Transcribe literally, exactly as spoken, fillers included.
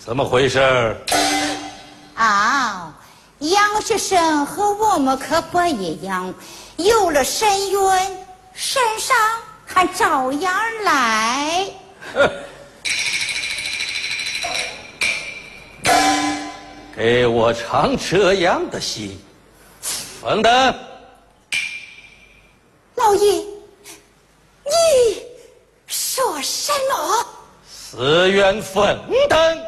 怎么回事？ 啊，杨学生和我们可不一样，有了身孕，身上还照样来。 给我唱这样的戏，冯登。 老爷，你说什么？ 寺院冯登。